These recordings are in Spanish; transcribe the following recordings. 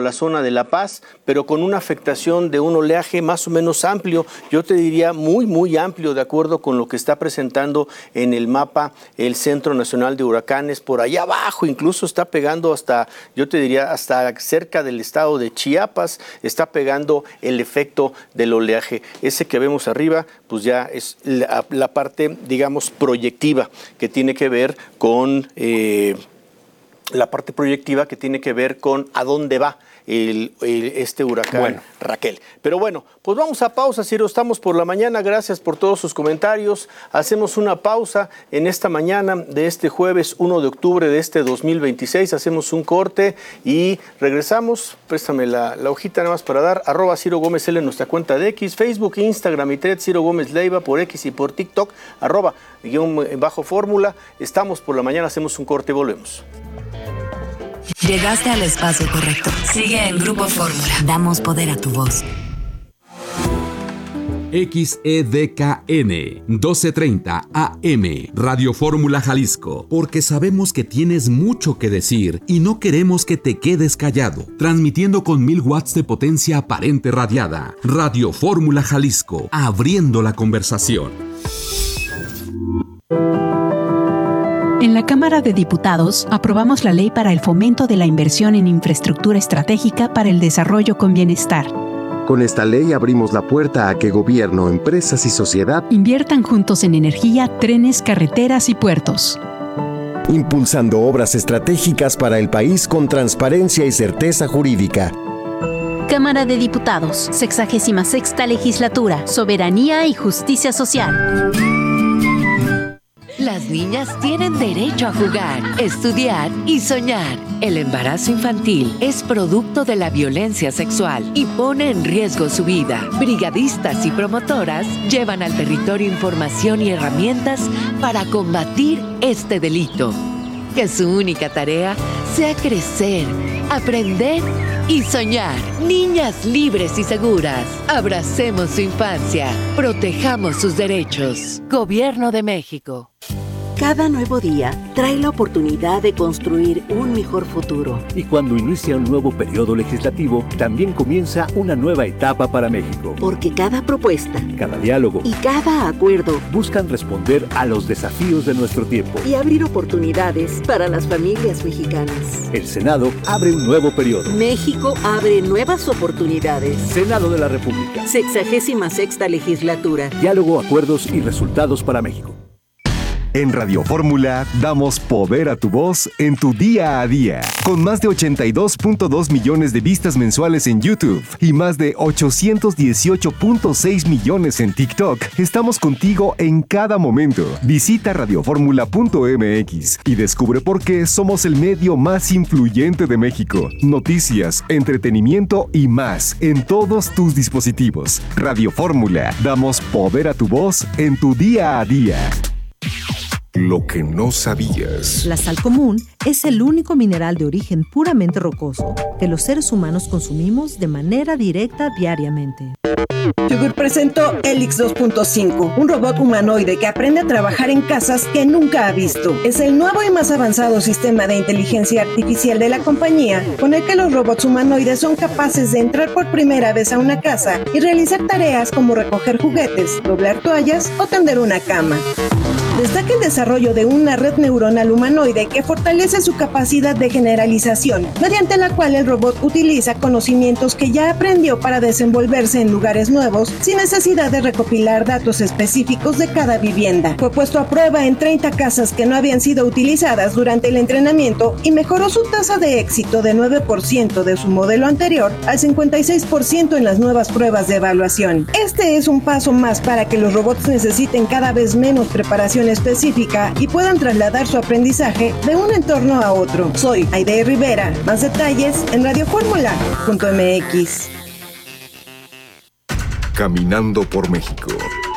la zona de La Paz, pero con una afectación de un oleaje más o menos amplio, yo te diría muy amplio, de acuerdo con lo que está presentando en el mapa el Centro Nacional de Huracanes. Por allá abajo incluso está pegando hasta, yo te diría, hasta cerca del estado de Chiapas, está pegando el efecto del oleaje. Ese que vemos arriba, pues ya es la parte, digamos, proyectiva, que tiene que ver con a dónde va este huracán Raquel. Pero bueno, pues vamos a pausa, Ciro, estamos por la mañana, gracias por todos sus comentarios. Hacemos una pausa en esta mañana de este jueves 1 de octubre de este 2026, hacemos un corte y regresamos. Préstame la hojita nada más para dar, @Ciro Gómez L en nuestra cuenta de X, Facebook, Instagram y Threads, Ciro Gómez Leiva por X y por TikTok, @_fórmula. Estamos por la mañana, hacemos un corte y volvemos. Llegaste al espacio correcto. Sigue en Grupo Fórmula. Damos poder a tu voz. XEDKN 1230 AM Radio Fórmula Jalisco, porque sabemos que tienes mucho que decir y no queremos que te quedes callado. Transmitiendo con 1000 watts de potencia aparente radiada. Radio Fórmula Jalisco, abriendo la conversación. En la Cámara de Diputados aprobamos la Ley para el Fomento de la Inversión en Infraestructura Estratégica para el Desarrollo con Bienestar. Con esta ley abrimos la puerta a que gobierno, empresas y sociedad inviertan juntos en energía, trenes, carreteras y puertos. Impulsando obras estratégicas para el país con transparencia y certeza jurídica. Cámara de Diputados, 66ª Legislatura, Soberanía y Justicia Social. Las niñas tienen derecho a jugar, estudiar y soñar. El embarazo infantil es producto de la violencia sexual y pone en riesgo su vida. Brigadistas y promotoras llevan al territorio información y herramientas para combatir este delito. Que su única tarea sea crecer, aprender y soñar. Niñas libres y seguras. Abracemos su infancia. Protejamos sus derechos. Gobierno de México. Cada nuevo día trae la oportunidad de construir un mejor futuro. Y cuando inicia un nuevo periodo legislativo, también comienza una nueva etapa para México. Porque cada propuesta, cada diálogo y cada acuerdo buscan responder a los desafíos de nuestro tiempo y abrir oportunidades para las familias mexicanas. El Senado abre un nuevo periodo. México abre nuevas oportunidades. Senado de la República. 66ª Legislatura. Diálogo, acuerdos y resultados para México. En Radio Fórmula damos poder a tu voz en tu día a día. Con más de 82.2 millones de vistas mensuales en YouTube y más de 818.6 millones en TikTok, estamos contigo en cada momento. Visita radioformula.mx y descubre por qué somos el medio más influyente de México. Noticias, entretenimiento y más en todos tus dispositivos. Radio Fórmula, damos poder a tu voz en tu día a día. Lo que no sabías. La sal común es el único mineral de origen puramente rocoso que los seres humanos consumimos de manera directa diariamente. Chugur presentó Helix 2.5, un robot humanoide que aprende a trabajar en casas que nunca ha visto. Es el nuevo y más avanzado sistema de inteligencia artificial de la compañía, con el que los robots humanoides son capaces de entrar por primera vez a una casa y realizar tareas como recoger juguetes, doblar toallas o tender una cama. Destaca el desarrollo de una red neuronal humanoide que fortalece su capacidad de generalización, mediante la cual el robot utiliza conocimientos que ya aprendió para desenvolverse en lugares nuevos, sin necesidad de recopilar datos específicos de cada vivienda. Fue puesto a prueba en 30 casas que no habían sido utilizadas durante el entrenamiento y mejoró su tasa de éxito de 9% de su modelo anterior al 56% en las nuevas pruebas de evaluación. Este es un paso más para que los robots necesiten cada vez menos preparación específica y puedan trasladar su aprendizaje de un entorno a otro. Soy Aide Rivera. Más detalles en radioformula.mx. Caminando por México.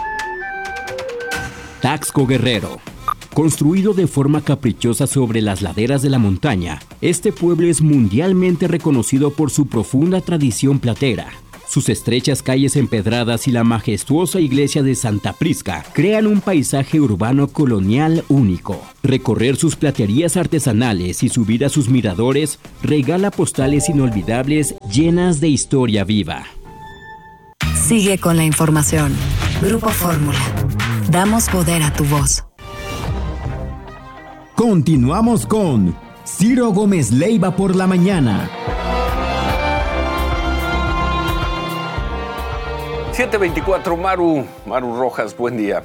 Taxco Guerrero. Construido de forma caprichosa sobre las laderas de la montaña, este pueblo es mundialmente reconocido por su profunda tradición platera. Sus estrechas calles empedradas y la majestuosa iglesia de Santa Prisca crean un paisaje urbano colonial único. Recorrer sus platerías artesanales y subir a sus miradores regala postales inolvidables llenas de historia viva. Sigue con la información. Grupo Fórmula. Damos poder a tu voz. Continuamos con Ciro Gómez Leiva por la mañana. 7:24, Maru Rojas, buen día.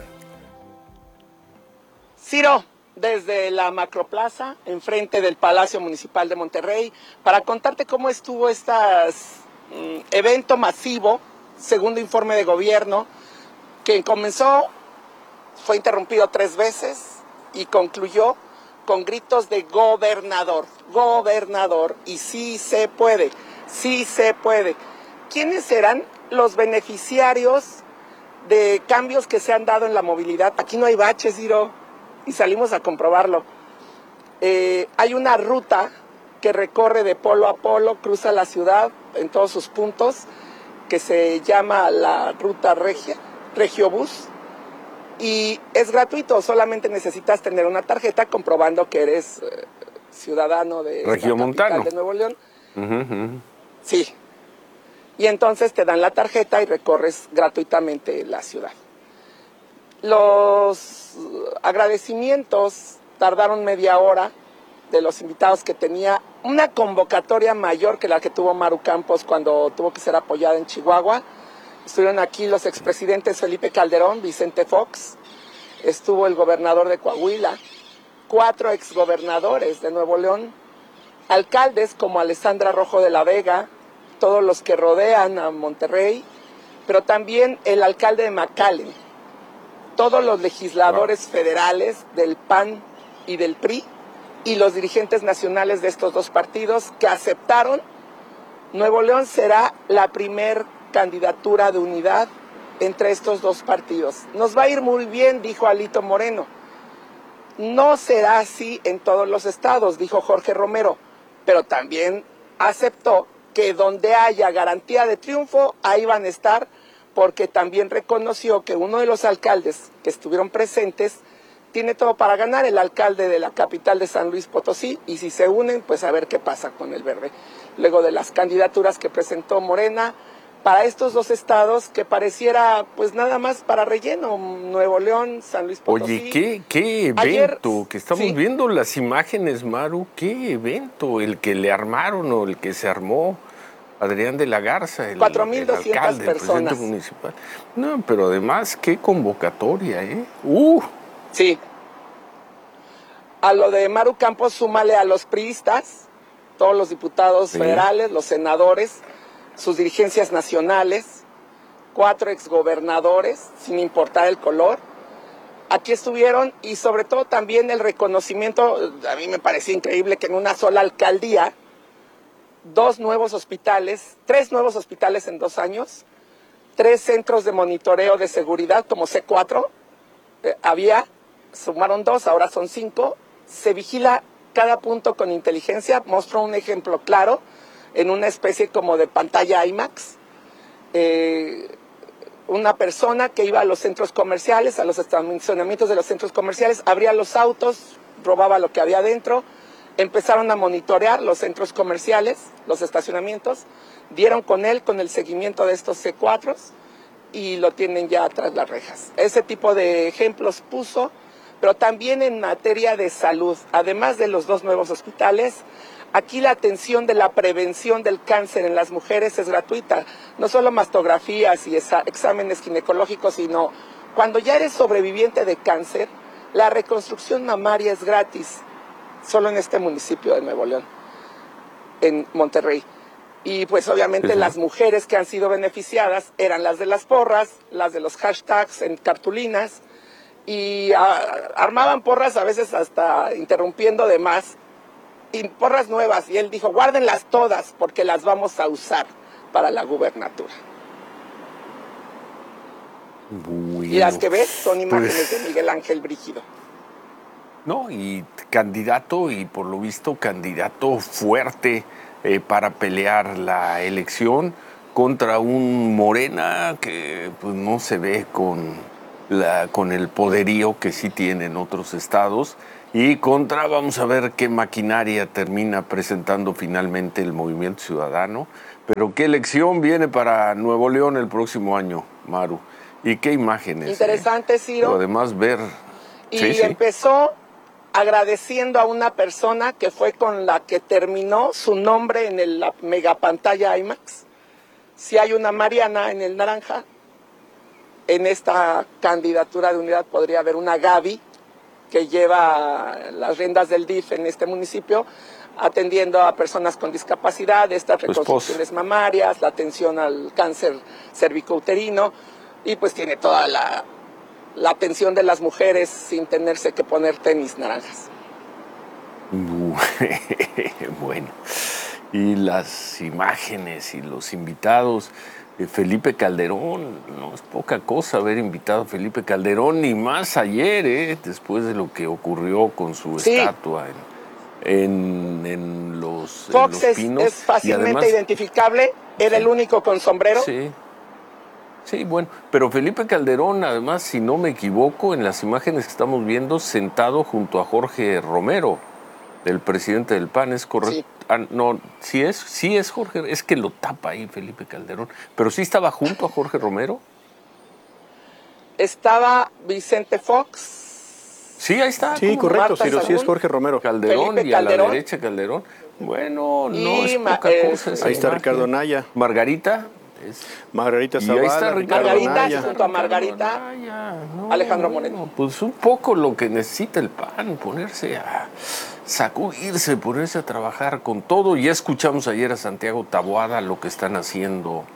Ciro, desde la Macroplaza, enfrente del Palacio Municipal de Monterrey, para contarte cómo estuvo este evento masivo, segundo informe de gobierno, que comenzó, fue interrumpido 3 veces y concluyó con gritos de gobernador, gobernador, y sí se puede, sí se puede. ¿Quiénes serán los beneficiarios de cambios que se han dado en la movilidad? Aquí no hay baches, Ciro, y salimos a comprobarlo. Hay una ruta que recorre de polo a polo, cruza la ciudad en todos sus puntos, que se llama la ruta Regiobús, y es gratuito, solamente necesitas tener una tarjeta comprobando que eres ciudadano de Regiomontano, de Nuevo León. Sí. Y entonces te dan la tarjeta y recorres gratuitamente la ciudad. Los agradecimientos tardaron media hora de los invitados, que tenía una convocatoria mayor que la que tuvo Maru Campos cuando tuvo que ser apoyada en Chihuahua. Estuvieron aquí los expresidentes Felipe Calderón, Vicente Fox, estuvo el gobernador de Coahuila, 4 exgobernadores de Nuevo León, alcaldes como Alessandra Rojo de la Vega, todos los que rodean a Monterrey, pero también el alcalde de McAllen, todos los legisladores federales del PAN y del PRI y los dirigentes nacionales de estos dos partidos que aceptaron. Nuevo León será la primer candidatura de unidad entre estos dos partidos. Nos va a ir muy bien, dijo Alito Moreno. No será así en todos los estados, dijo Jorge Romero, pero también aceptó que donde haya garantía de triunfo, ahí van a estar, porque también reconoció que uno de los alcaldes que estuvieron presentes tiene todo para ganar, el alcalde de la capital de San Luis Potosí, y si se unen, pues a ver qué pasa con el Verde. Luego de las candidaturas que presentó Morena para estos dos estados, que pareciera pues nada más para relleno, Nuevo León, San Luis Potosí. Oye, qué evento. Ayer, que estamos viendo las imágenes, Maru, qué evento, el que le armaron o el que se armó Adrián de la Garza, el 4,200 alcalde, personas. El presidente municipal. No, pero además, qué convocatoria, ¿eh? Sí. A lo de Maru Campos, súmale a los priistas, todos los diputados federales, los senadores, sus dirigencias nacionales, 4 exgobernadores, sin importar el color. Aquí estuvieron, y sobre todo también el reconocimiento. A mí me parecía increíble que en una sola alcaldía, 3 nuevos hospitales en 2 años, 3 centros de monitoreo de seguridad como C4, sumaron 2, ahora son 5, se vigila cada punto con inteligencia. Mostró un ejemplo claro en una especie como de pantalla IMAX, una persona que iba a los centros comerciales, a los estacionamientos de los centros comerciales, abría los autos, robaba lo que había adentro, empezaron a monitorear los centros comerciales, los estacionamientos, dieron con él, con el seguimiento de estos C4s, y lo tienen ya tras las rejas. Ese tipo de ejemplos puso, pero también en materia de salud, además de los 2 nuevos hospitales. Aquí la atención de la prevención del cáncer en las mujeres es gratuita, no solo mastografías y exámenes ginecológicos, sino cuando ya eres sobreviviente de cáncer, la reconstrucción mamaria es gratis, solo en este municipio de Nuevo León, en Monterrey. Y pues obviamente las mujeres que han sido beneficiadas eran las de las porras, las de los hashtags en cartulinas, y armaban porras a veces hasta interrumpiendo de más, y porras nuevas, y él dijo, guárdenlas todas porque las vamos a usar para la gubernatura. Bueno, y las que ves son imágenes de Miguel Ángel Brígido. No, y candidato, y por lo visto candidato fuerte para pelear la elección. contra un Morena que pues no se ve con el poderío que sí tienen otros estados, y contra, vamos a ver qué maquinaria termina presentando finalmente el Movimiento Ciudadano. Pero qué elección viene para Nuevo León el próximo año, Maru, y qué imágenes. Interesante, Ciro. Pero además ver... Y empezó agradeciendo a una persona que fue con la que terminó su nombre en la megapantalla IMAX. Si hay una Mariana en el naranja, en esta candidatura de unidad podría haber una Gaby que lleva las riendas del DIF en este municipio, atendiendo a personas con discapacidad, estas reconstrucciones mamarias, la atención al cáncer cervicouterino, y pues tiene toda la atención de las mujeres sin tenerse que poner tenis naranjas. Bueno, y las imágenes y los invitados. Felipe Calderón, no es poca cosa haber invitado a Felipe Calderón, ni más ayer, después de lo que ocurrió con su estatua en los Pinos. Es fácilmente además, identificable, era el único con sombrero. Sí, bueno, pero Felipe Calderón, además, si no me equivoco, en las imágenes que estamos viendo, sentado junto a Jorge Romero, el presidente del PAN, ¿es correcto? Sí. No, sí es Jorge, es que lo tapa ahí Felipe Calderón, pero sí estaba junto a Jorge Romero. Estaba Vicente Fox. Sí, ahí está. Sí, correcto, Ciro, sí es Jorge Romero. Calderón, Felipe Calderón. A la derecha Calderón. Bueno, no es poca cosa. Ahí está Ricardo Anaya. Margarita. Margarita Zavala, Margarita, junto a Margarita, Alejandro Moreno. Pues un poco lo que necesita el PAN, ponerse a sacudirse, ponerse a trabajar con todo. Ya escuchamos ayer a Santiago Taboada lo que están haciendo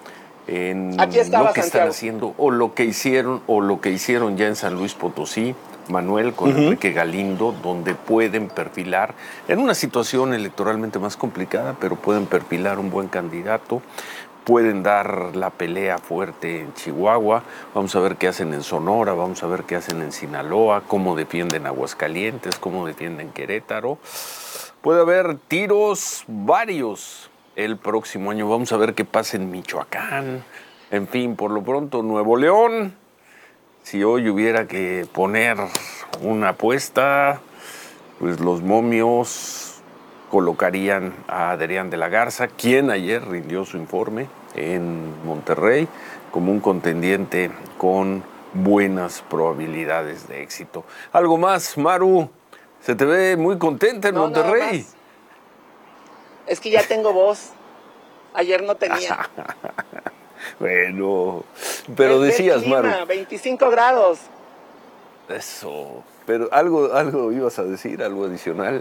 o lo que hicieron ya en San Luis Potosí, Manuel, con Enrique Galindo, donde pueden perfilar, en una situación electoralmente más complicada, pero pueden perfilar un buen candidato. Pueden dar la pelea fuerte en Chihuahua, vamos a ver qué hacen en Sonora, vamos a ver qué hacen en Sinaloa, cómo defienden Aguascalientes, cómo defienden Querétaro. Puede haber tiros varios el próximo año, vamos a ver qué pasa en Michoacán. En fin, por lo pronto, Nuevo León, si hoy hubiera que poner una apuesta, pues los momios colocarían a Adrián de la Garza, quien ayer rindió su informe en Monterrey, como un contendiente con buenas probabilidades de éxito. ¿Algo más, Maru? Se te ve muy contenta en Monterrey. Es que ya tengo voz. Ayer no tenía. Bueno, pero decías, clima, Maru. 25 grados. Eso. Pero algo ibas a decir, algo adicional.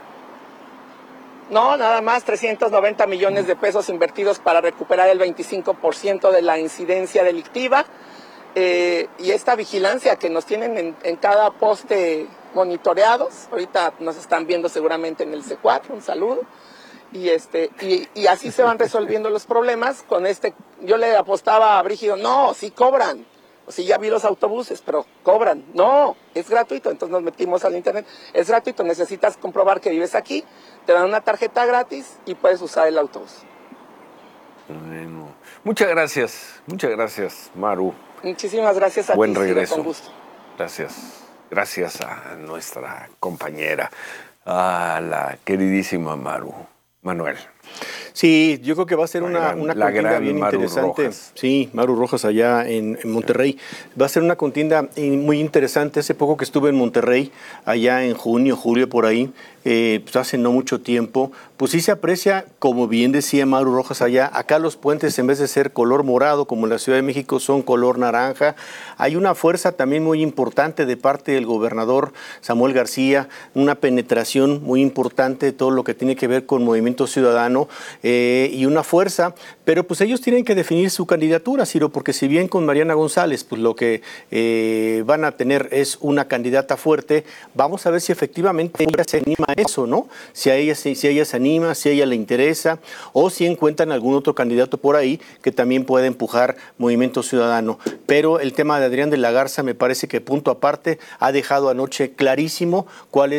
No, nada más 390 millones de pesos invertidos para recuperar el 25% de la incidencia delictiva y esta vigilancia que nos tienen en cada poste monitoreados. Ahorita nos están viendo seguramente en el C4, un saludo. Y así se van resolviendo los problemas. Yo le apostaba a Brígido, no, sí cobran. O si ya vi los autobuses, pero cobran. No, es gratuito. Entonces nos metimos al internet. Es gratuito, necesitas comprobar que vives aquí, te dan una tarjeta gratis y puedes usar el autobús. Bueno, muchas gracias, Maru. Muchísimas gracias a ti. Buen regreso. Con gusto. Gracias a nuestra compañera, a la queridísima Manuel. Sí, yo creo que va a ser una contienda bien interesante. Sí, Maru Rojas allá en Monterrey. Va a ser una contienda muy interesante. Hace poco que estuve en Monterrey, allá en junio, julio, por ahí, pues hace no mucho tiempo, pues sí se aprecia, como bien decía Maru Rojas allá, acá los puentes en vez de ser color morado, como en la Ciudad de México, son color naranja. Hay una fuerza también muy importante de parte del gobernador Samuel García, una penetración muy importante de todo lo que tiene que ver con Movimiento Ciudadano, y una fuerza, pero pues ellos tienen que definir su candidatura, Ciro, porque si bien con Mariana González, pues lo que van a tener es una candidata fuerte, vamos a ver si efectivamente ella se anima a eso, ¿no? Si ella se anima, si a ella le interesa, o si encuentran algún otro candidato por ahí que también pueda empujar Movimiento Ciudadano. Pero el tema de Adrián de la Garza me parece que punto aparte ha dejado anoche clarísimo cuál es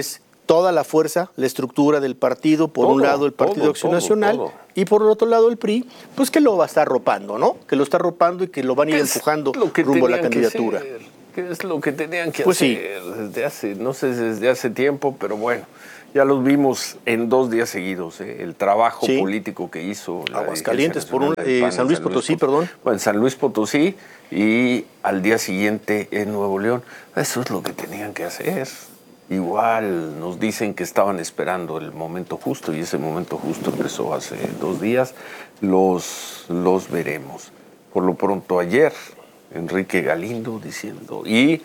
toda la fuerza, la estructura del partido, por un lado el Partido Acción Nacional y por el otro lado el PRI, pues que lo va a estar arropando, ¿no? Que lo está arropando y que lo van a ir empujando rumbo a la candidatura. ¿Qué es lo que tenían que pues hacer desde hace tiempo? Pero bueno, ya los vimos en 2 días seguidos, el trabajo político que hizo Aguascalientes, San Luis Potosí, perdón. Bueno, en San Luis Potosí y al día siguiente en Nuevo León. Eso es lo que tenían que hacer. Igual nos dicen que estaban esperando el momento justo y ese momento justo empezó hace 2 días. Los veremos. Por lo pronto ayer, Enrique Galindo diciendo, y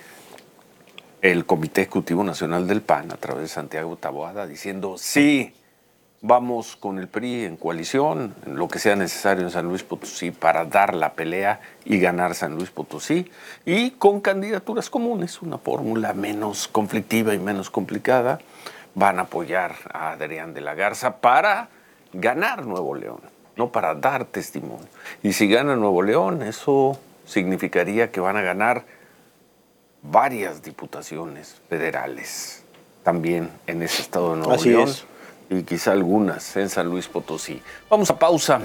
el Comité Ejecutivo Nacional del PAN, a través de Santiago Taboada, diciendo sí, vamos con el PRI en coalición, en lo que sea necesario en San Luis Potosí para dar la pelea y ganar San Luis Potosí, y con candidaturas comunes, una fórmula menos conflictiva y menos complicada, van a apoyar a Adrián de la Garza para ganar Nuevo León, no para dar testimonio. Y si gana Nuevo León, eso significaría que van a ganar varias diputaciones federales también en ese estado de Nuevo León. Y quizá algunas en San Luis Potosí. Vamos a pausa,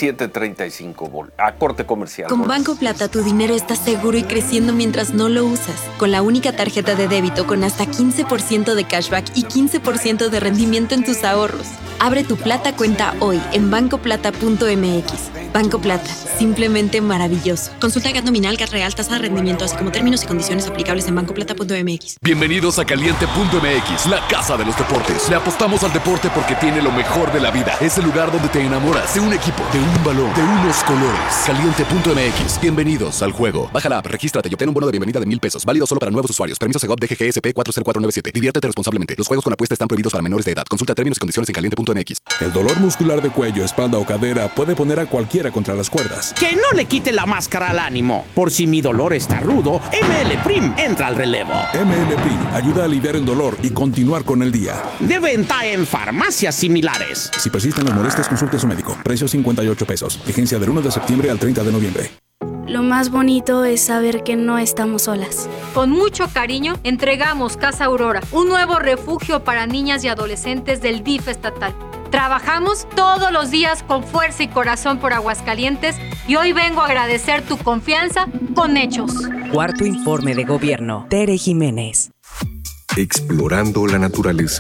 7:35, a corte comercial. Con Banco Plata tu dinero está seguro y creciendo mientras no lo usas. Con la única tarjeta de débito con hasta 15% de cashback y 15% de rendimiento en tus ahorros. Abre tu Plata cuenta hoy en bancoplata.mx. Banco Plata, simplemente maravilloso. Consulta GAT nominal, GAT real, tasa de rendimiento, así como términos y condiciones aplicables en bancoplata.mx. Bienvenidos a Caliente.mx, la casa de los deportes. Le apostamos al deporte porque tiene lo mejor de la vida. Es el lugar donde te enamoras de un equipo, de un balón, de unos colores. Caliente.mx. Bienvenidos al juego. Baja la app, regístrate y obtén un bono de bienvenida de $1,000. Válido solo para nuevos usuarios. Permiso Segov DGGSP 40497. Diviértete responsablemente. Los juegos con apuesta están prohibidos para menores de edad. Consulta términos y condiciones en Caliente.mx. El dolor muscular de cuello, espalda o cadera puede poner a cualquiera contra las cuerdas. Que no le quite la máscara al ánimo. Por si mi dolor está rudo, ML Prim entra al relevo. ML Prim ayuda a aliviar el dolor y continuar con el día. De venta en farmacias similares. Si persisten las molestias, consulte a su médico. Precio $58. Vigencia del 1 de septiembre al 30 de noviembre. Lo más bonito es saber que no estamos solas. Con mucho cariño, entregamos Casa Aurora, un nuevo refugio para niñas y adolescentes del DIF estatal. Trabajamos todos los días con fuerza y corazón por Aguascalientes y hoy vengo a agradecer tu confianza con hechos. Cuarto informe de gobierno. Tere Jiménez. Explorando la naturaleza.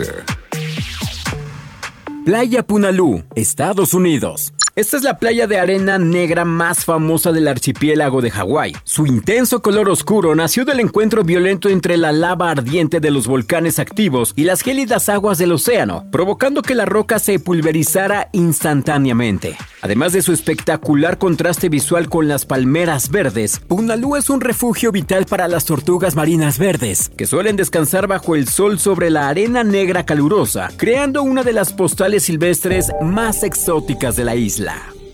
Playa Punalú, Estados Unidos. Esta es la playa de arena negra más famosa del archipiélago de Hawái. Su intenso color oscuro nació del encuentro violento entre la lava ardiente de los volcanes activos y las gélidas aguas del océano, provocando que la roca se pulverizara instantáneamente. Además de su espectacular contraste visual con las palmeras verdes, Punalú es un refugio vital para las tortugas marinas verdes, que suelen descansar bajo el sol sobre la arena negra calurosa, creando una de las postales silvestres más exóticas de la isla.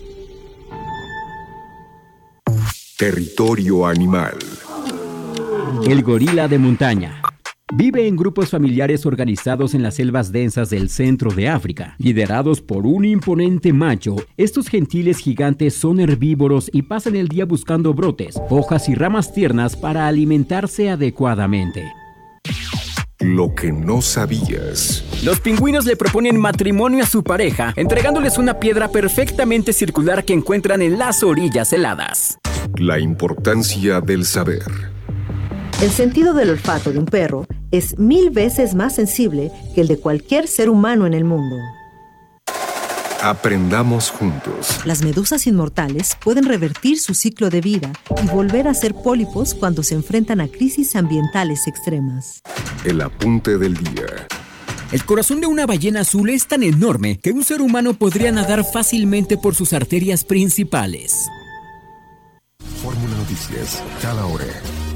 Territorio animal. El gorila de montaña. Vive en grupos familiares organizados en las selvas densas del centro de África. Liderados por un imponente macho, estos gentiles gigantes son herbívoros y pasan el día buscando brotes, hojas y ramas tiernas para alimentarse adecuadamente. Lo que no sabías. Los pingüinos le proponen matrimonio a su pareja, entregándoles una piedra perfectamente circular que encuentran en las orillas heladas. La importancia del saber. El sentido del olfato de un perro es 1000 veces más sensible que el de cualquier ser humano en el mundo. Aprendamos juntos. Las medusas inmortales pueden revertir su ciclo de vida y volver a ser pólipos cuando se enfrentan a crisis ambientales extremas. El apunte del día. El corazón de una ballena azul es tan enorme que un ser humano podría nadar fácilmente por sus arterias principales. Fórmula Noticias, cada hora.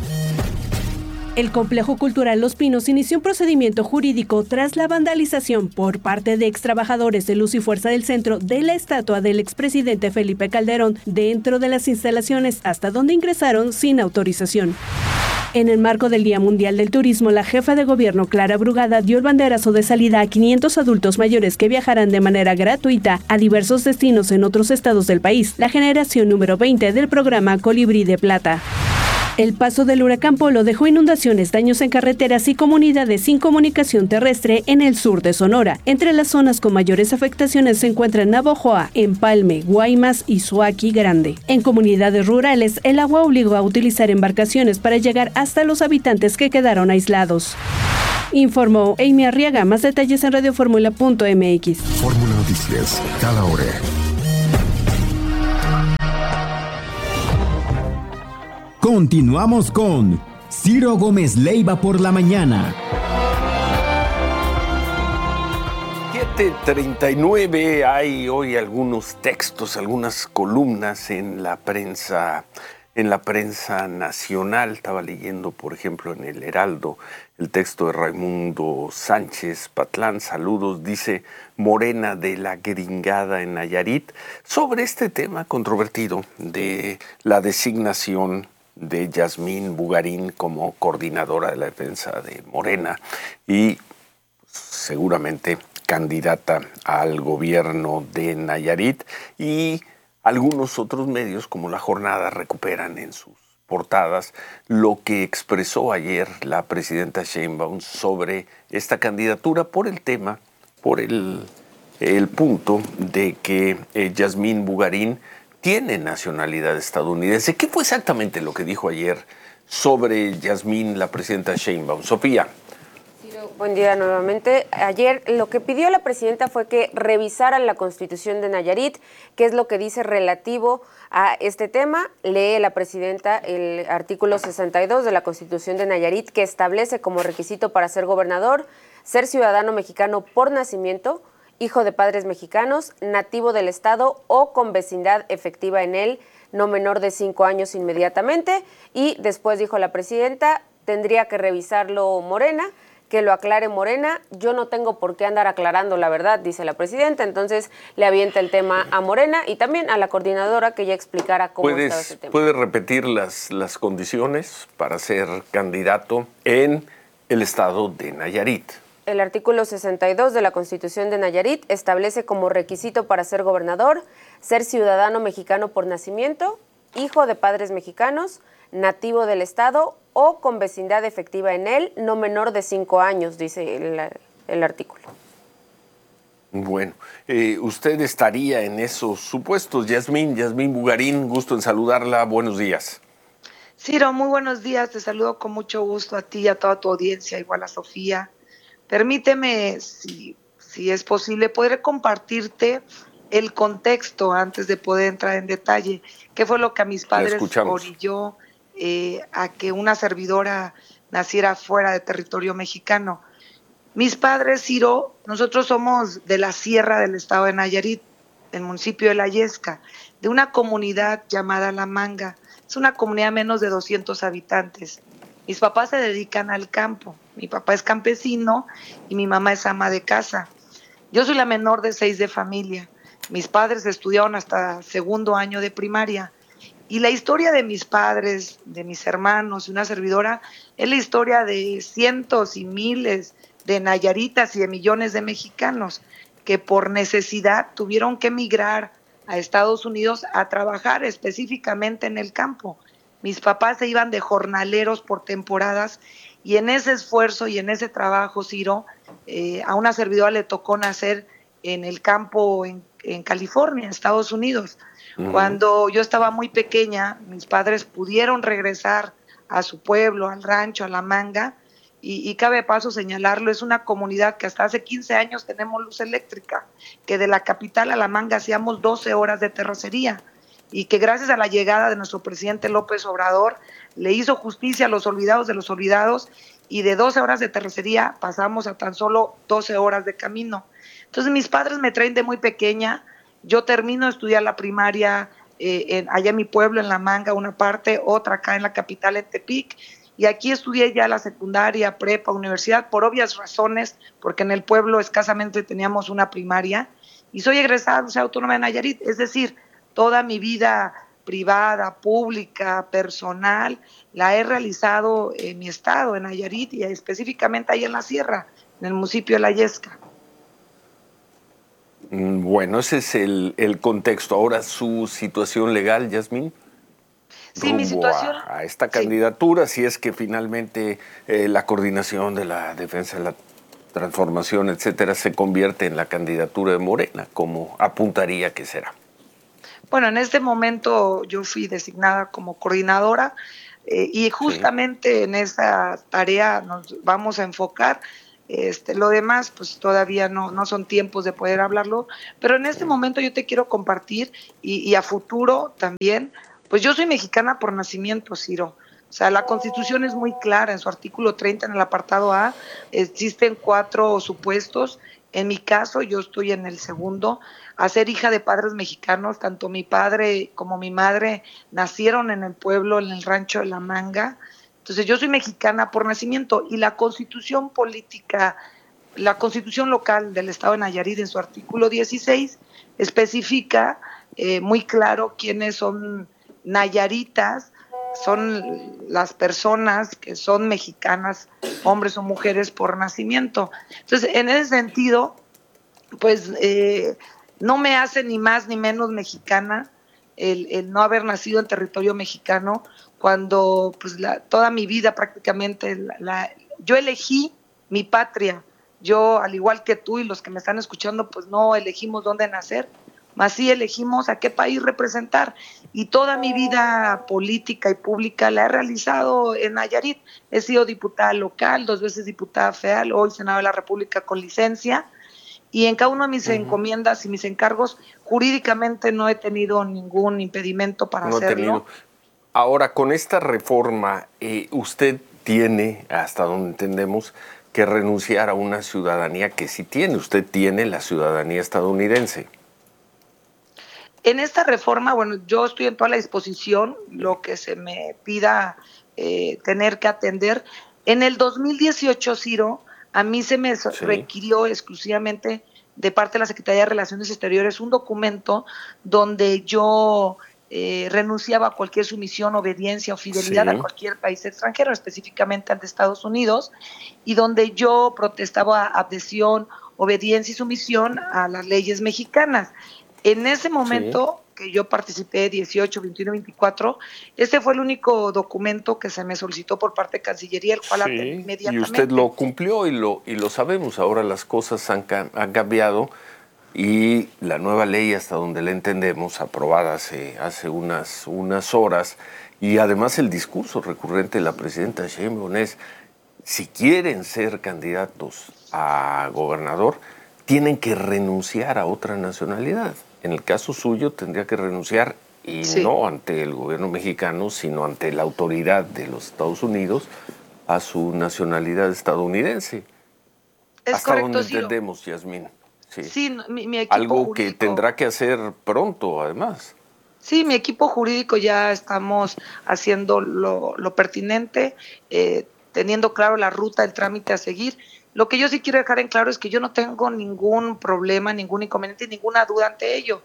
El Complejo Cultural Los Pinos inició un procedimiento jurídico tras la vandalización por parte de extrabajadores de Luz y Fuerza del Centro de la estatua del expresidente Felipe Calderón dentro de las instalaciones, hasta donde ingresaron sin autorización. En el marco del Día Mundial del Turismo, la jefa de gobierno Clara Brugada dio el banderazo de salida a 500 adultos mayores que viajarán de manera gratuita a diversos destinos en otros estados del país, la generación número 20 del programa Colibrí de Plata. El paso del huracán Polo dejó inundaciones, daños en carreteras y comunidades sin comunicación terrestre en el sur de Sonora. Entre las zonas con mayores afectaciones se encuentran Navojoa, Empalme, Guaymas y Suaqui Grande. En comunidades rurales, el agua obligó a utilizar embarcaciones para llegar hasta los habitantes que quedaron aislados. Informó Amy Arriaga. Más detalles en radioformula.mx. Fórmula Noticias, cada hora. Continuamos con Ciro Gómez Leiva por la mañana. 7:39, hay hoy algunos textos, algunas columnas en la prensa nacional. Estaba leyendo, por ejemplo, en el Heraldo, el texto de Raimundo Sánchez Patlán, saludos, dice Morena de la gringada en Nayarit, sobre este tema controvertido de la designación de Yasmín Bugarín como coordinadora de la defensa de Morena y seguramente candidata al gobierno de Nayarit, y algunos otros medios como La Jornada recuperan en sus portadas lo que expresó ayer la presidenta Sheinbaum sobre esta candidatura por el tema, por el punto de que Yasmín Bugarín tiene nacionalidad estadounidense. ¿Qué fue exactamente lo que dijo ayer sobre Yasmín la presidenta Sheinbaum? Sofía. Buen día nuevamente. Ayer lo que pidió la presidenta fue que revisaran la Constitución de Nayarit, qué es lo que dice relativo a este tema. Lee la presidenta el artículo 62 de la Constitución de Nayarit, que establece como requisito para ser gobernador ser ciudadano mexicano por nacimiento, hijo de padres mexicanos, nativo del estado o con vecindad efectiva en él, no menor de 5 años inmediatamente. Y después dijo la presidenta, tendría que revisarlo Morena, que lo aclare Morena. Yo no tengo por qué andar aclarando la verdad, dice la presidenta. Entonces le avienta el tema a Morena y también a la coordinadora que ya explicara cómo estaba ese tema. ¿Puedes repetir las condiciones para ser candidato en el estado de Nayarit? El artículo 62 de la Constitución de Nayarit establece como requisito para ser gobernador ser ciudadano mexicano por nacimiento, hijo de padres mexicanos, nativo del estado o con vecindad efectiva en él, no menor de 5 años, dice el artículo. Bueno, usted estaría en esos supuestos. Yasmín Bugarín, gusto en saludarla, buenos días. Ciro, muy buenos días, te saludo con mucho gusto a ti y a toda tu audiencia, igual a Sofía. Permíteme, si es posible, poder compartirte el contexto antes de poder entrar en detalle. ¿Qué fue lo que a mis padres orilló a que una servidora naciera fuera de territorio mexicano? Mis padres, Ciro, nosotros somos de la sierra del estado de Nayarit, el municipio de La Yesca, de una comunidad llamada La Manga. Es una comunidad de menos de 200 habitantes. Mis papás se dedican al campo. Mi papá es campesino y mi mamá es ama de casa. Yo soy la menor de 6 de familia. Mis padres estudiaron hasta 2º año de primaria. Y la historia de mis padres, de mis hermanos y una servidora es la historia de cientos y miles de nayaritas y de millones de mexicanos que por necesidad tuvieron que emigrar a Estados Unidos a trabajar específicamente en el campo. Mis papás se iban de jornaleros por temporadas y en ese esfuerzo y en ese trabajo, Ciro, a una servidora le tocó nacer en el campo en California, Estados Unidos. Cuando yo estaba muy pequeña, mis padres pudieron regresar a su pueblo, al rancho, a La Manga, y cabe de paso señalarlo, es una comunidad que hasta hace 15 años tenemos luz eléctrica, que de la capital a La Manga hacíamos 12 horas de terracería, y que gracias a la llegada de nuestro presidente López Obrador le hizo justicia a los olvidados de los olvidados, y de 12 horas de terracería pasamos a tan solo 12 horas de camino. Entonces mis padres me traen de muy pequeña. Yo termino de estudiar la primaria allá en mi pueblo, en La Manga, una parte, otra acá en la capital, en Tepic, y aquí estudié ya la secundaria, prepa, universidad, por obvias razones, porque en el pueblo escasamente teníamos una primaria, y soy egresada de la Universidad Autónoma de Nayarit, es decir, toda mi vida privada, pública, personal, la he realizado en mi estado, en Nayarit, y específicamente ahí en la sierra, en el municipio de La Yesca. Bueno, ese es el contexto. Ahora, ¿su situación legal, Yasmín? rumbo a esta candidatura, si es que finalmente la coordinación de la defensa de la transformación, etcétera, se convierte en la candidatura de Morena, como apuntaría que será? Bueno, en este momento yo fui designada como coordinadora y justamente en esa tarea nos vamos a enfocar. Lo demás, pues todavía no son tiempos de poder hablarlo, pero en este momento yo te quiero compartir y a futuro también, pues yo soy mexicana por nacimiento, Ciro. O sea, la Constitución es muy clara, en su artículo 30, en el apartado A, existen 4 supuestos. En mi caso, yo estoy en el segundo, a ser hija de padres mexicanos. Tanto mi padre como mi madre nacieron en el pueblo, en el rancho de La Manga. Entonces, yo soy mexicana por nacimiento, y la Constitución política, la Constitución local del Estado de Nayarit, en su artículo 16, especifica muy claro quiénes son nayaritas. Son las personas que son mexicanas, hombres o mujeres por nacimiento. Entonces, en ese sentido, pues no me hace ni más ni menos mexicana el no haber nacido en territorio mexicano, cuando pues toda mi vida prácticamente yo elegí mi patria. Yo, al igual que tú y los que me están escuchando, pues no elegimos dónde nacer, más sí elegimos a qué país representar. Y toda mi vida política y pública la he realizado en Nayarit. He sido diputada local, 2 veces diputada federal, hoy Senado de la República con licencia. Y en cada una de mis encomiendas y mis encargos, jurídicamente no he tenido ningún impedimento para hacerlo. Ahora, con esta reforma, usted tiene, hasta donde entendemos, que renunciar a una ciudadanía que sí tiene. Usted tiene la ciudadanía estadounidense. En esta reforma, bueno, yo estoy en toda la disposición, lo que se me pida tener que atender. En el 2018, Ciro, a mí se me requirió exclusivamente de parte de la Secretaría de Relaciones Exteriores un documento donde yo renunciaba a cualquier sumisión, obediencia o fidelidad a cualquier país extranjero, específicamente al de Estados Unidos, y donde yo protestaba adhesión, obediencia y sumisión a las leyes mexicanas. En ese momento que yo participé, 18, 21, 24, este fue el único documento que se me solicitó por parte de Cancillería, el cual atendí inmediatamente. Y usted lo cumplió y lo sabemos. Ahora las cosas han cambiado y la nueva ley, hasta donde la entendemos, aprobada hace unas horas, y además el discurso recurrente de la presidenta Sheinbaum es: si quieren ser candidatos a gobernador, tienen que renunciar a otra nacionalidad. En el caso suyo tendría que renunciar, y no ante el gobierno mexicano, sino ante la autoridad de los Estados Unidos, a su nacionalidad estadounidense. Hasta donde entendemos, Yasmín. Sí, mi equipo algo jurídico, que tendrá que hacer pronto, además. Sí, mi equipo jurídico ya estamos haciendo lo pertinente, teniendo claro la ruta, el trámite a seguir. Lo que yo sí quiero dejar en claro es que yo no tengo ningún problema, ningún inconveniente, ninguna duda ante ello.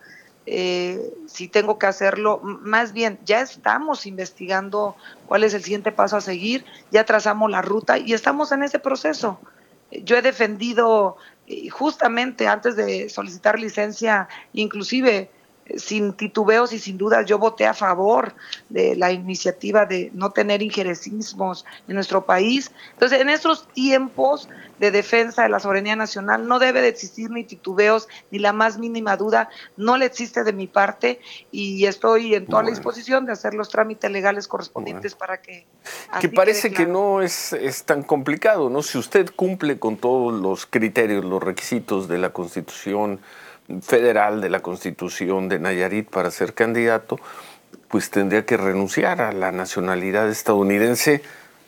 Si tengo que hacerlo, más bien ya estamos investigando cuál es el siguiente paso a seguir, ya trazamos la ruta y estamos en ese proceso. Yo he defendido justamente antes de solicitar licencia, inclusive sin titubeos y sin dudas, yo voté a favor de la iniciativa de no tener injerencismos en nuestro país. Entonces, en estos tiempos de defensa de la soberanía nacional no debe de existir ni titubeos ni la más mínima duda, no le existe de mi parte, y estoy en toda la disposición de hacer los trámites legales correspondientes para que... Que parece que no es tan complicado, ¿no? Si usted cumple con todos los criterios, los requisitos de la Constitución federal, de la Constitución de Nayarit para ser candidato, pues tendría que renunciar a la nacionalidad estadounidense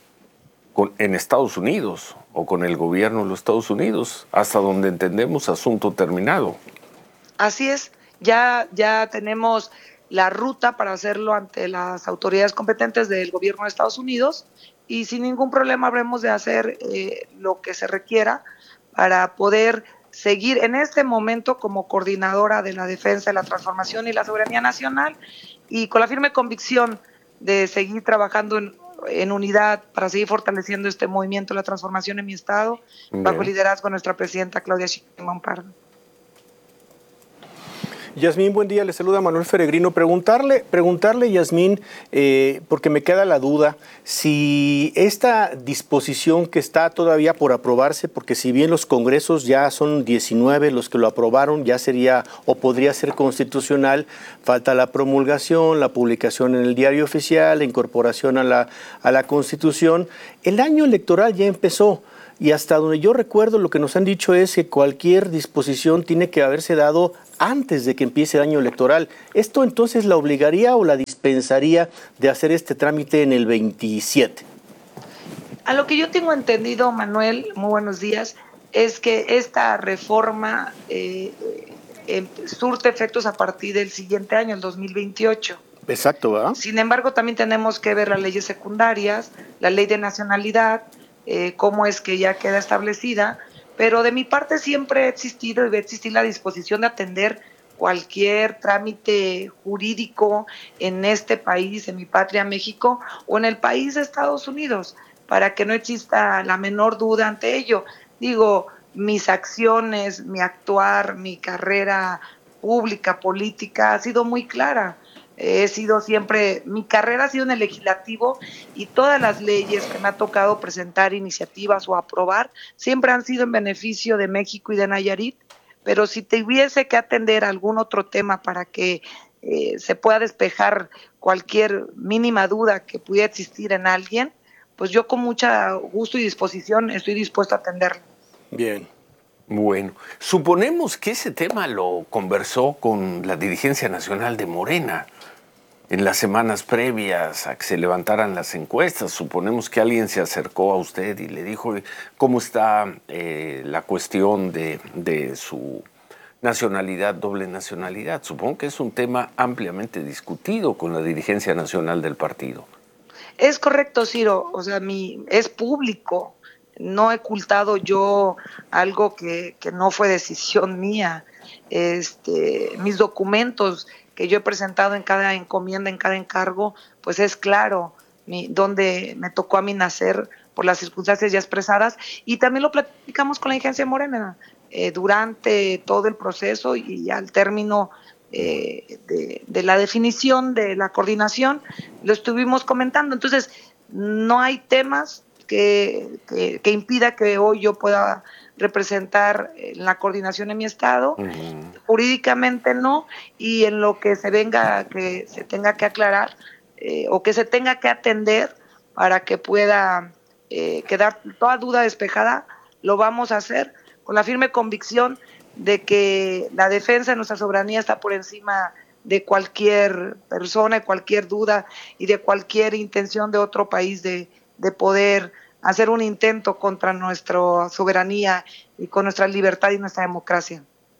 en Estados Unidos o con el gobierno de los Estados Unidos, hasta donde entendemos, asunto terminado. Así es, ya tenemos la ruta para hacerlo ante las autoridades competentes del gobierno de Estados Unidos, y sin ningún problema habremos de hacer lo que se requiera para poder seguir en este momento como coordinadora de la defensa de la transformación y la soberanía nacional, y con la firme convicción de seguir trabajando en unidad para seguir fortaleciendo este movimiento de la transformación en mi estado, bajo el liderazgo de nuestra presidenta Claudia Sheinbaum Pardo. Yasmín, buen día, le saluda Manuel Feregrino. Preguntarle, Yasmín, porque me queda la duda, si esta disposición que está todavía por aprobarse, porque si bien los congresos ya son 19 los que lo aprobaron, ya sería o podría ser constitucional, falta la promulgación, la publicación en el diario oficial, la incorporación a la Constitución. El año electoral ya empezó. Y hasta donde yo recuerdo, lo que nos han dicho es que cualquier disposición tiene que haberse dado antes de que empiece el año electoral. ¿Esto entonces la obligaría o la dispensaría de hacer este trámite en el 27? A lo que yo tengo entendido, Manuel, muy buenos días, es que esta reforma surte efectos a partir del siguiente año, el 2028. Exacto, ¿verdad? Sin embargo, también tenemos que ver las leyes secundarias, la ley de nacionalidad, cómo es que ya queda establecida, pero de mi parte siempre ha existido y va a existir la disposición de atender cualquier trámite jurídico en este país, en mi patria México, o en el país de Estados Unidos, para que no exista la menor duda ante ello. Digo, mis acciones, mi actuar, mi carrera pública, política, ha sido muy clara. Mi carrera ha sido en el legislativo y todas las leyes que me ha tocado presentar iniciativas o aprobar siempre han sido en beneficio de México y de Nayarit, pero si tuviese que atender algún otro tema para que se pueda despejar cualquier mínima duda que pudiera existir en alguien, pues yo con mucho gusto y disposición estoy dispuesto a atenderlo. Bien. Bueno, suponemos que ese tema lo conversó con la dirigencia nacional de Morena en las semanas previas a que se levantaran las encuestas. Suponemos que alguien se acercó a usted y le dijo cómo está la cuestión de su nacionalidad, doble nacionalidad. Supongo que es un tema ampliamente discutido con la dirigencia nacional del partido. Es correcto, Ciro, o sea, es público. No he ocultado yo algo que no fue decisión mía. Mis documentos que yo he presentado en cada encomienda, en cada encargo, pues es claro donde me tocó a mí nacer por las circunstancias ya expresadas, y también lo platicamos con la dirigencia Morena durante todo el proceso y al término de la definición de la coordinación, lo estuvimos comentando. Entonces, no hay temas que impida que hoy yo pueda representar la coordinación en mi estado. Jurídicamente no, y en lo que se tenga que aclarar o que se tenga que atender para que pueda quedar toda duda despejada, lo vamos a hacer con la firme convicción de que la defensa de nuestra soberanía está por encima de cualquier persona, de cualquier duda y de cualquier intención de otro país de poder hacer un intento contra nuestra soberanía y con nuestra libertad y nuestra democracia.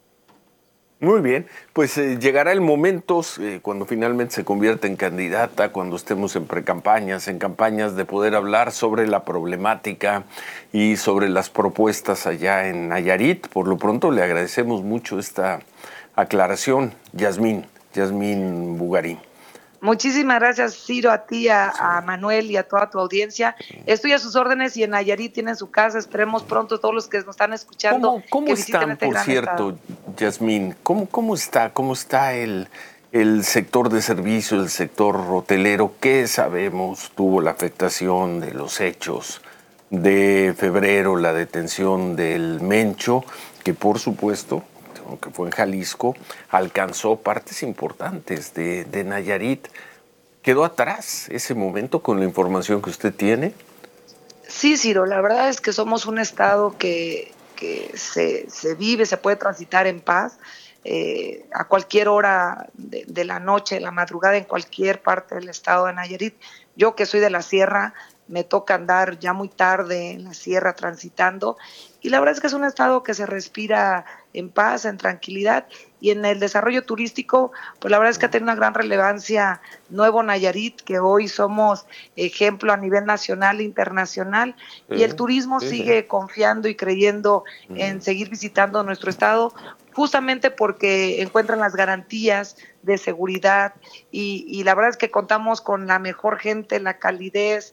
Muy bien, pues llegará el momento cuando finalmente se convierta en candidata, cuando estemos en precampañas, en campañas, de poder hablar sobre la problemática y sobre las propuestas allá en Nayarit. Por lo pronto le agradecemos mucho esta aclaración, Yasmín Bugarín. Muchísimas gracias, Ciro, a ti, a Manuel y a toda tu audiencia. Estoy a sus órdenes y en Nayarit tienen su casa. Esperemos pronto todos los que nos están escuchando. ¿Cómo están, por cierto, Yasmín? ¿Cómo está el sector de servicio, el sector hotelero? ¿Qué sabemos? Tuvo la afectación de los hechos de febrero, la detención del Mencho, que por supuesto, aunque fue en Jalisco, alcanzó partes importantes de Nayarit. ¿Quedó atrás ese momento con la información que usted tiene? Sí, Ciro, la verdad es que somos un estado que se vive, se puede transitar en paz a cualquier hora de la noche, de la madrugada, en cualquier parte del estado de Nayarit. Yo que soy de la sierra, me toca andar ya muy tarde en la sierra transitando, y la verdad es que es un estado que se respira en paz, en tranquilidad, y en el desarrollo turístico, pues la verdad es que ha tenido una gran relevancia Nuevo Nayarit, que hoy somos ejemplo a nivel nacional e internacional, y el turismo sigue confiando y creyendo en seguir visitando nuestro estado, justamente porque encuentran las garantías de seguridad, y la verdad es que contamos con la mejor gente, la calidez,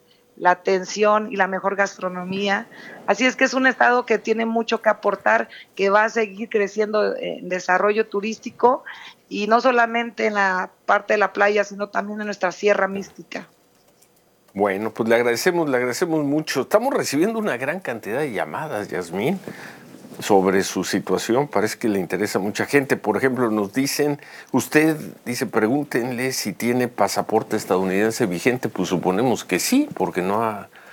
la atención y la mejor gastronomía. Así es que es un estado que tiene mucho que aportar, que va a seguir creciendo en desarrollo turístico y no solamente en la parte de la playa, sino también en nuestra Sierra Mística. Bueno, pues le agradecemos mucho. Estamos recibiendo una gran cantidad de llamadas, Yasmín, sobre su situación. Parece que le interesa a mucha gente. Por ejemplo, nos dicen, pregúntenle si tiene pasaporte estadounidense vigente. Pues suponemos que sí, porque no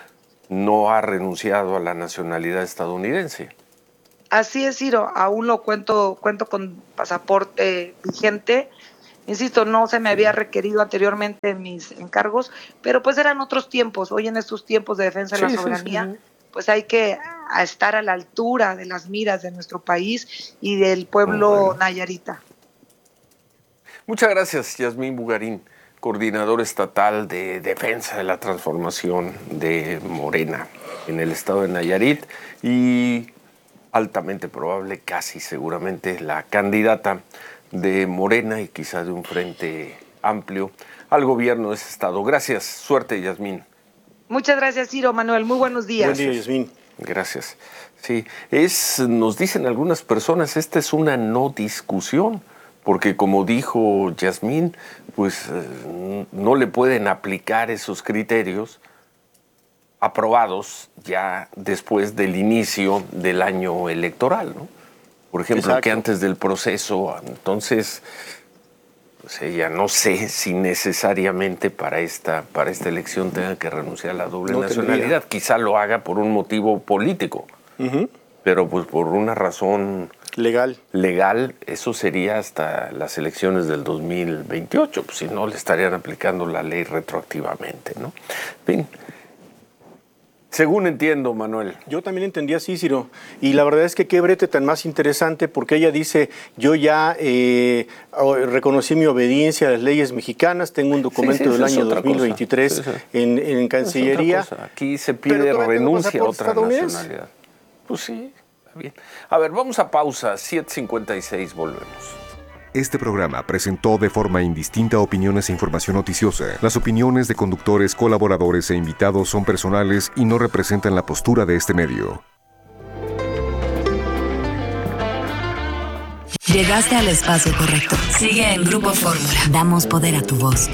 ha renunciado a la nacionalidad estadounidense. Así es, Ciro, aún lo cuento con pasaporte vigente. Insisto, no se me había requerido anteriormente en mis encargos, pero pues eran otros tiempos. Hoy en estos tiempos de defensa de la soberanía, pues hay que estar a la altura de las miras de nuestro país y del pueblo nayarita. Muchas gracias, Yasmín Bugarín, coordinadora estatal de defensa de la transformación de Morena en el estado de Nayarit y altamente probable, casi seguramente, la candidata de Morena y quizá de un frente amplio al gobierno de ese estado. Gracias, suerte, Yasmín. Muchas gracias, Ciro, Manuel, muy buenos días. Buen día, Yasmín. Gracias. Sí, nos dicen algunas personas, esta es una no discusión, porque como dijo Yasmín, pues no le pueden aplicar esos criterios aprobados ya después del inicio del año electoral, ¿no? Por ejemplo, que antes del proceso. Entonces, pues ella no sé si necesariamente para esta elección tenga que renunciar a la doble nacionalidad. Tendría. Quizá lo haga por un motivo político, pero pues por una razón legal, eso sería hasta las elecciones del 2028, pues si no le estarían aplicando la ley retroactivamente, ¿no? En fin. Según entiendo, Manuel. Yo también entendí así, Ciro. Y la verdad es que qué brete tan más interesante, porque ella dice, yo ya reconocí mi obediencia a las leyes mexicanas, tengo un documento del año 2023 en Cancillería. Aquí se pide renuncia a otra nacionalidad. Pues sí, está bien. A ver, vamos a pausa, 7:56, volvemos. Este programa presentó de forma indistinta opiniones e información noticiosa. Las opiniones de conductores, colaboradores e invitados son personales y no representan la postura de este medio. Llegaste al espacio correcto. Sigue en Grupo Fórmula. Damos poder a tu voz.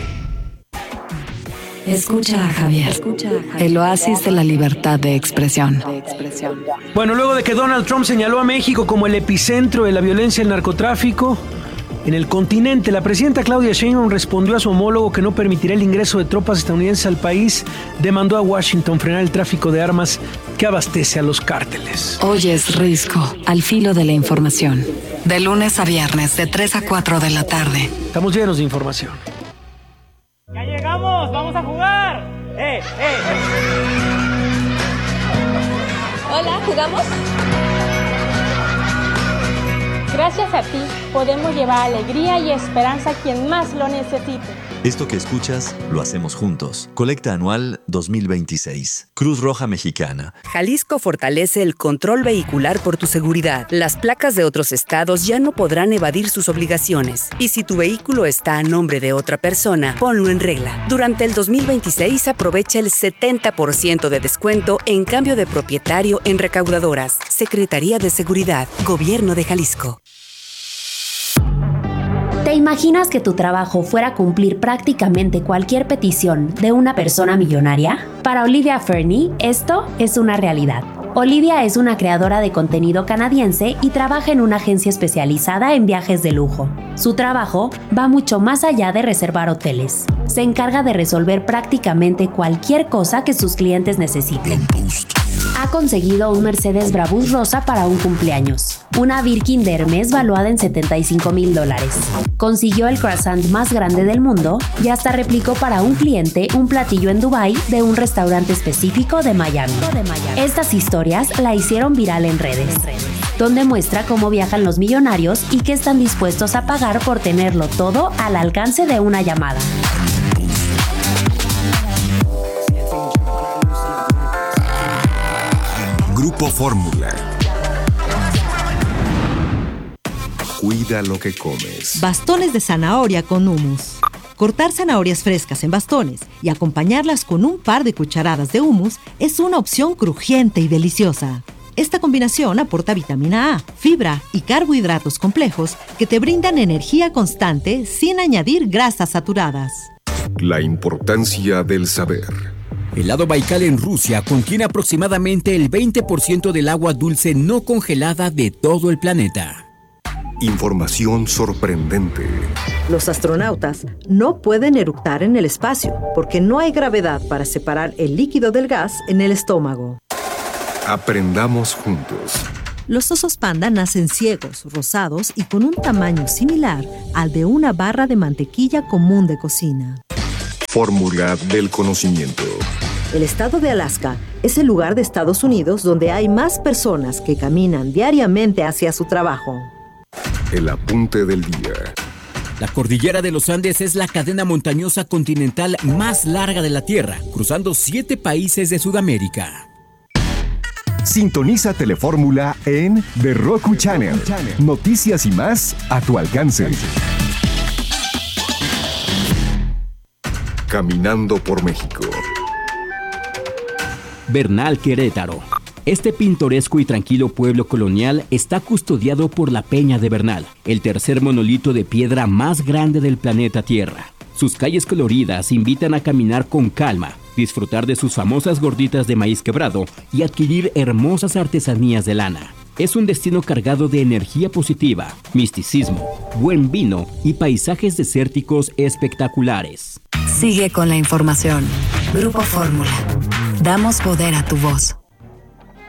Escucha a Javier. El oasis de la libertad de expresión. Bueno, luego de que Donald Trump señaló a México como el epicentro de la violencia y el narcotráfico en el continente, la presidenta Claudia Sheinbaum respondió a su homólogo que no permitirá el ingreso de tropas estadounidenses al país. Demandó a Washington frenar el tráfico de armas que abastece a los cárteles. Hoy es Risco, al filo de la información. De lunes a viernes, de 3 a 4 de la tarde. Estamos llenos de información. ¡Ya llegamos! ¡Vamos a jugar! Hola, ¿jugamos? Gracias a ti, podemos llevar alegría y esperanza a quien más lo necesite. Esto que escuchas, lo hacemos juntos. Colecta anual 2026. Cruz Roja Mexicana. Jalisco fortalece el control vehicular por tu seguridad. Las placas de otros estados ya no podrán evadir sus obligaciones. Y si tu vehículo está a nombre de otra persona, ponlo en regla. Durante el 2026 aprovecha el 70% de descuento en cambio de propietario en recaudadoras. Secretaría de Seguridad, Gobierno de Jalisco. ¿Te imaginas que tu trabajo fuera cumplir prácticamente cualquier petición de una persona millonaria? Para Olivia Fernie, esto es una realidad. Olivia es una creadora de contenido canadiense y trabaja en una agencia especializada en viajes de lujo. Su trabajo va mucho más allá de reservar hoteles. Se encarga de resolver prácticamente cualquier cosa que sus clientes necesiten. Ha conseguido un Mercedes Brabus rosa para un cumpleaños, una Birkin de Hermes valuada en $75,000. Consiguió el croissant más grande del mundo y hasta replicó para un cliente un platillo en Dubái de un restaurante específico de Miami. Estas historias la hicieron viral en redes, donde muestra cómo viajan los millonarios y qué están dispuestos a pagar por tenerlo todo al alcance de una llamada. Grupo Fórmula. Cuida lo que comes. Bastones de zanahoria con hummus. Cortar zanahorias frescas en bastones y acompañarlas con un par de cucharadas de hummus es una opción crujiente y deliciosa. Esta combinación aporta vitamina A, fibra y carbohidratos complejos que te brindan energía constante sin añadir grasas saturadas. La importancia del saber. El lago Baikal en Rusia contiene aproximadamente el 20% del agua dulce no congelada de todo el planeta. Información sorprendente. Los astronautas no pueden eructar en el espacio porque no hay gravedad para separar el líquido del gas en el estómago. Aprendamos juntos. Los osos panda nacen ciegos, rosados y con un tamaño similar al de una barra de mantequilla común de cocina. Fórmula del conocimiento. El estado de Alaska es el lugar de Estados Unidos donde hay más personas que caminan diariamente hacia su trabajo. El apunte del día. La cordillera de los Andes es la cadena montañosa continental más larga de la Tierra, cruzando 7 países de Sudamérica. Sintoniza Telefórmula en The Roku Channel. Noticias y más a tu alcance. Caminando por México. Bernal, Querétaro. Este pintoresco y tranquilo pueblo colonial está custodiado por la Peña de Bernal, el tercer monolito de piedra más grande del planeta Tierra. Sus calles coloridas invitan a caminar con calma, disfrutar de sus famosas gorditas de maíz quebrado y adquirir hermosas artesanías de lana. Es un destino cargado de energía positiva, misticismo, buen vino y paisajes desérticos espectaculares. Sigue con la información. Grupo Fórmula. Damos poder a tu voz.